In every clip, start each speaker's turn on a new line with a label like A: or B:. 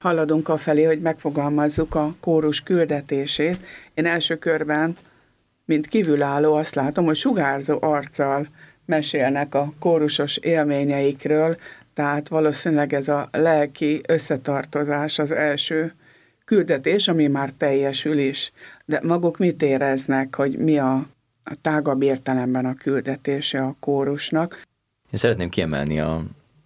A: haladunk afelé, hogy megfogalmazzuk a kórus küldetését. Én első körben, mint kívülálló, azt látom, hogy sugárzó arccal mesélnek a kórusos élményeikről, tehát valószínűleg ez a lelki összetartozás az első küldetés, ami már teljesül is. De maguk mit éreznek, hogy mi a tágabb értelemben a küldetése a kórusnak?
B: Én szeretném kiemelni a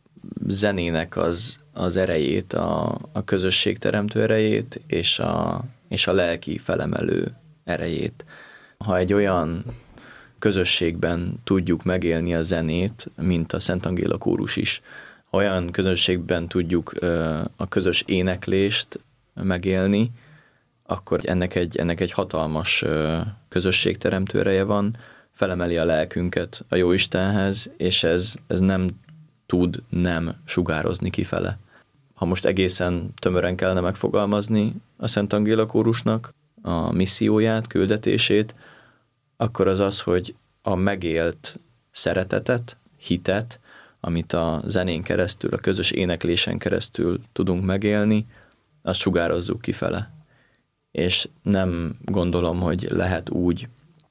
B: zenének az erejét, a közösségteremtő erejét, és a lelki felemelő erejét. Ha egy olyan közösségben tudjuk megélni a zenét, mint a Szent Angéla kórus is, olyan közösségben tudjuk a közös éneklést megélni, akkor ennek egy hatalmas közösségteremtő ereje van, felemeli a lelkünket a Jóistenhez, és ez nem tud nem sugározni kifele. Ha most egészen tömören kellene megfogalmazni a Szent Angéla kórusnak a misszióját, küldetését, akkor az, hogy a megélt szeretetet, hitet, amit a zenén keresztül, a közös éneklésen keresztül tudunk megélni, azt sugározzuk kifele. És nem gondolom, hogy lehet úgy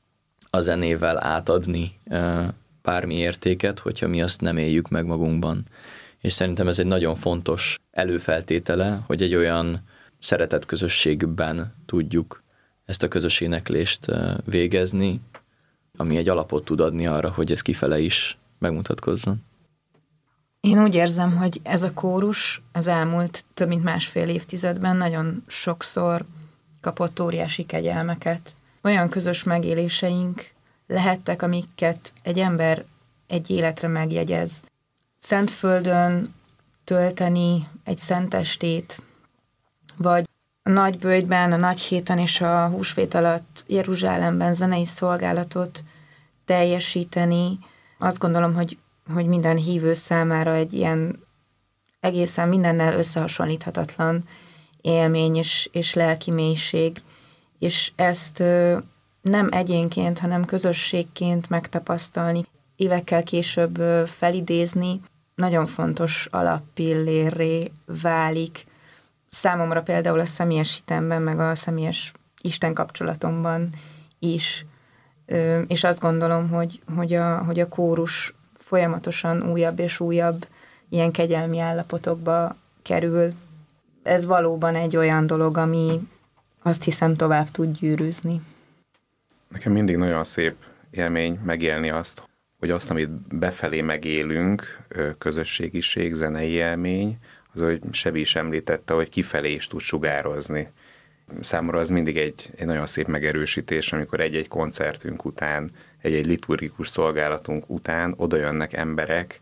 B: a zenével átadni bármi értéket, hogyha mi azt nem éljük meg magunkban. És szerintem ez egy nagyon fontos előfeltétele, hogy egy olyan szeretett közösségben tudjuk ezt a közös éneklést végezni, ami egy alapot tud adni arra, hogy ez kifele is megmutatkozzon.
C: Én úgy érzem, hogy ez a kórus az elmúlt több mint másfél évtizedben nagyon sokszor kapott óriási kegyelmeket. Olyan közös megéléseink lehettek, amiket egy ember egy életre megjegyez. Szentföldön tölteni egy szentestét, vagy a Nagyböjtben, a Nagyhéten és a húsvét alatt Jeruzsálemben zenei szolgálatot teljesíteni. Azt gondolom, hogy minden hívő számára egy ilyen egészen mindennel összehasonlíthatatlan élmény és lelki mélység, és ezt nem egyénként, hanem közösségként megtapasztalni, évekkel később felidézni, nagyon fontos alappillérré válik. Számomra például a személyes hitemben, meg a személyes Isten kapcsolatomban is, és azt gondolom, hogy a kórus folyamatosan újabb és újabb ilyen kegyelmi állapotokba kerül. Ez valóban egy olyan dolog, ami azt hiszem tovább tud gyűrűzni.
D: Nekem mindig nagyon szép élmény megélni azt, hogy azt, amit befelé megélünk, közösségiség, zenei élmény, az, hogy Sebi is említette, hogy kifelé is tud sugározni. Számomra az mindig egy nagyon szép megerősítés, amikor egy-egy koncertünk után, egy-egy liturgikus szolgálatunk után oda jönnek emberek,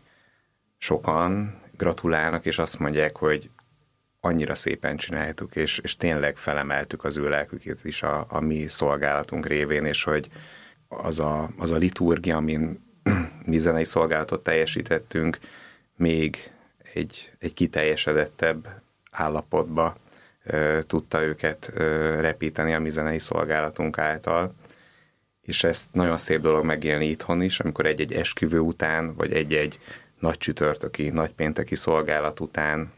D: sokan gratulálnak, és azt mondják, hogy annyira szépen csináltuk, és tényleg felemeltük az ő lelküket is a mi szolgálatunk révén, és hogy az a liturgia, amin mi zenei szolgálatot teljesítettünk, még egy kiteljesedettebb állapotba tudta őket repíteni a mi zenei szolgálatunk által. És ezt nagyon szép dolog megélni itthon is, amikor egy-egy esküvő után, vagy egy-egy nagy csütörtöki, nagypénteki szolgálat után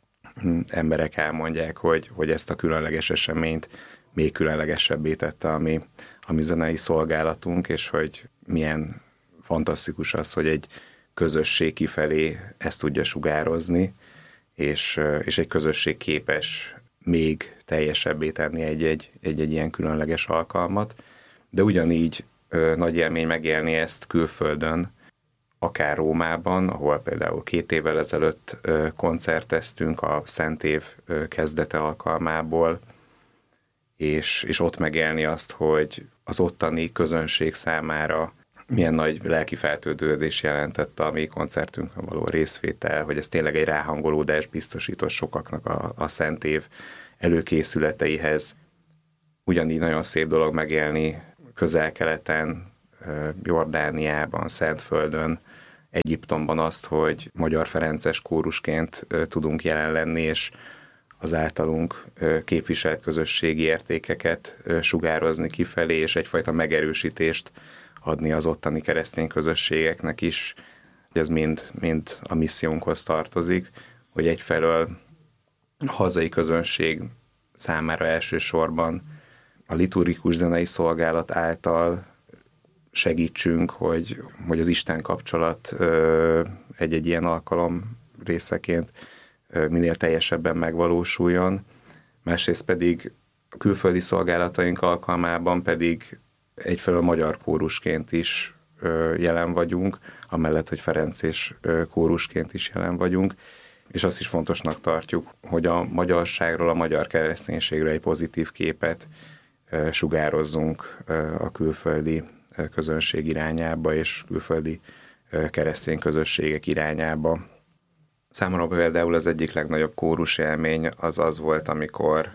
D: emberek elmondják, hogy ezt a különleges eseményt még különlegesebbé tette a mi zenei szolgálatunk, és hogy milyen fantasztikus az, hogy egy közösség kifelé ezt tudja sugározni, és egy közösség képes még teljesebbé tenni egy ilyen különleges alkalmat. De ugyanígy nagy élmény megélni ezt külföldön, akár Rómában, ahol például 2 évvel ezelőtt koncerteztünk a Szent Év kezdete alkalmából, és ott megélni azt, hogy az ottani közönség számára milyen nagy lelki feltődődés jelentett a mi koncertünkön való részvétel, hogy ez tényleg egy ráhangolódás biztosított sokaknak a Szent Év előkészületeihez. Ugyanígy nagyon szép dolog megélni Közel-Keleten, Jordániában, Szentföldön, Egyiptomban azt, hogy Magyar Ferences kórusként tudunk jelen lenni, és az általunk képviselt közösségi értékeket sugározni kifelé, és egyfajta megerősítést adni az ottani keresztény közösségeknek is. Ez mind a missziónkhoz tartozik, hogy egyfelől a hazai közönség számára elsősorban a liturgikus zenei szolgálat által segítsünk, hogy az Isten kapcsolat egy-egy ilyen alkalom részeként minél teljesebben megvalósuljon. Másrészt pedig a külföldi szolgálataink alkalmában pedig egyfelől magyar kórusként is jelen vagyunk, amellett, hogy ferenczés kórusként is jelen vagyunk, és azt is fontosnak tartjuk, hogy a magyarságról, a magyar kereszténységről egy pozitív képet sugározzunk a külföldi közönség irányába és külföldi keresztény közösségek irányába. Számomra például az egyik legnagyobb kórus élmény az volt, amikor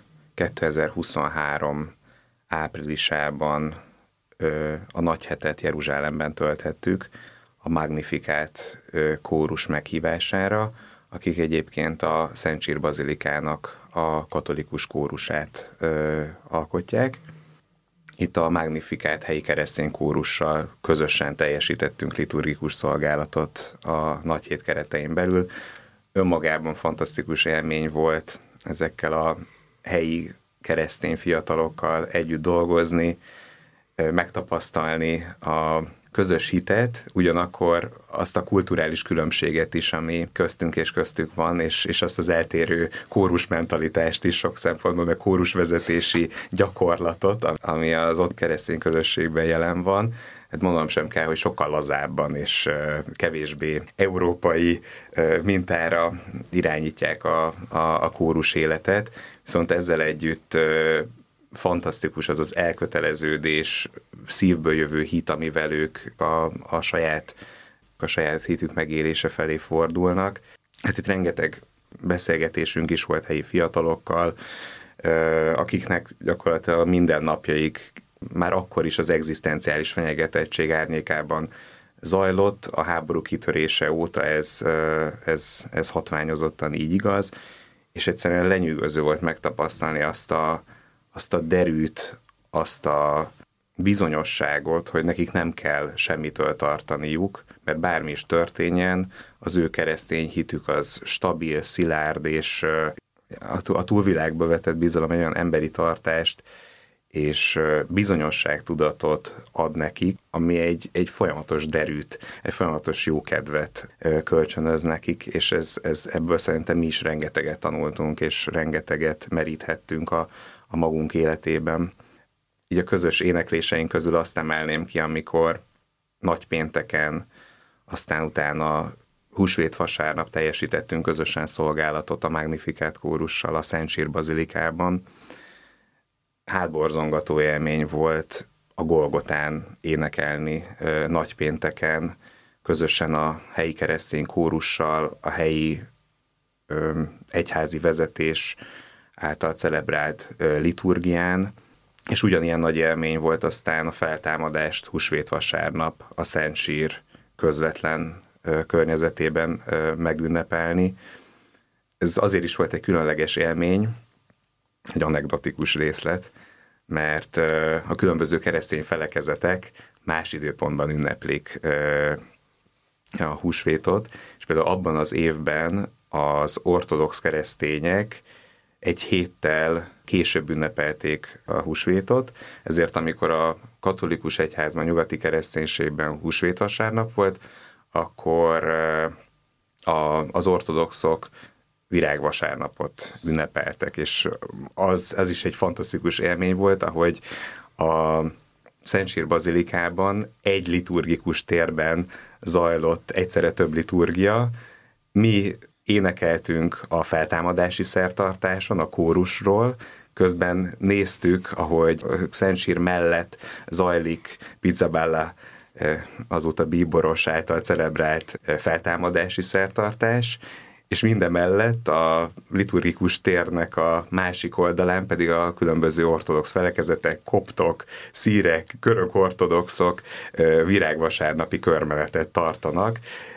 D: 2023 áprilisában a Nagyhetet Jeruzsálemben tölthettük a Magnificat kórus meghívására, akik egyébként a Szent Cyr Bazilikának a katolikus kórusát alkotják. Itt a Magnificat helyi keresztény kórussal közösen teljesítettünk liturgikus szolgálatot a Nagyhét keretein belül. Önmagában fantasztikus élmény volt ezekkel a helyi keresztény fiatalokkal együtt dolgozni, megtapasztalni a közös hitet, ugyanakkor azt a kulturális különbséget is, ami köztünk és köztük van, és azt az eltérő kórus mentalitást is sok szempontból, meg kórusvezetési gyakorlatot, ami az ott keresztény közösségben jelen van. Hát mondanom sem kell, hogy sokkal lazábban és kevésbé európai mintára irányítják a kórus életet, viszont ezzel együtt fantasztikus az az elköteleződés, szívből jövő hit, amivel ők a saját hitük megélése felé fordulnak. Hát itt rengeteg beszélgetésünk is volt helyi fiatalokkal, akiknek gyakorlatilag mindennapjaik már akkor is az egzisztenciális fenyegetettség árnyékában zajlott, a háború kitörése óta ez hatványozottan így igaz, és egyszerűen lenyűgöző volt megtapasztalni azt a derűt, azt a bizonyosságot, hogy nekik nem kell semmitől tartaniuk, mert bármi is történjen, az ő keresztény hitük az stabil, szilárd, és a túlvilágba vetett bizalom egy olyan emberi tartást, és bizonyosságtudatot ad nekik, ami egy folyamatos derűt, egy folyamatos jókedvet kölcsönöz nekik, és ebből szerintem mi is rengeteget tanultunk, és rengeteget meríthettünk a magunk életében. Így a közös énekléseink közül azt emelném ki, amikor nagypénteken, aztán utána húsvét vasárnap teljesítettünk közösen szolgálatot a Magnificat kórussal a Szent Cyr Bazilikában. Hátborzongató élmény volt a Golgotán énekelni nagypénteken, közösen a helyi keresztény kórussal, a helyi egyházi vezetés által celebrált liturgián, és ugyanilyen nagy élmény volt aztán a feltámadást húsvét vasárnap a Szent Cyr közvetlen környezetében megünnepelni. Ez azért is volt egy különleges élmény, egy anekdotikus részlet, mert a különböző keresztény felekezetek más időpontban ünneplik a húsvétot, és például abban az évben az ortodox keresztények egy héttel később ünnepelték a húsvétot, ezért amikor a katolikus egyházban, nyugati kereszténységben húsvétvasárnap volt, akkor az ortodoxok virágvasárnapot ünnepeltek, és az is egy fantasztikus élmény volt, ahogy a Szent Cyr Bazilikában egy liturgikus térben zajlott egyszerre több liturgia. Mi énekeltünk a feltámadási szertartáson, a kórusról, közben néztük, ahogy Szent Cyr mellett zajlik Pizzaballa, azóta bíboros által celebrált feltámadási szertartás, és mindemellett a liturgikus térnek a másik oldalán pedig a különböző ortodox felekezetek, koptok, szírek, görög ortodoxok virágvasárnapi körmenetet tartanak,